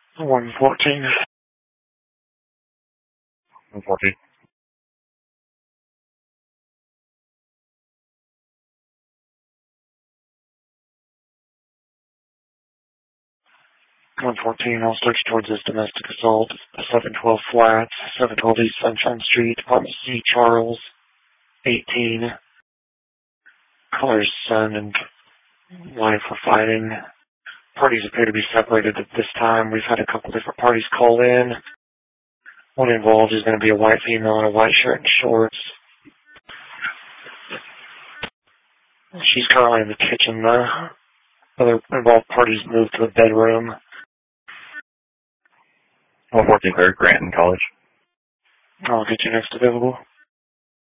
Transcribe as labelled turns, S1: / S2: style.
S1: 114.
S2: 114.
S1: I'll search towards this domestic assault. 712 Flats, 712 East Sunshine Street, Apartment C, Charles, 18. Caller's son and wife were fighting. Parties appear to be separated at this time. We've had a couple different parties call in. One involved is going to be a white female in a white shirt and shorts. She's currently in the kitchen. The other involved parties moved to the bedroom.
S2: 114 Third, Granton College.
S1: I'll get you next available.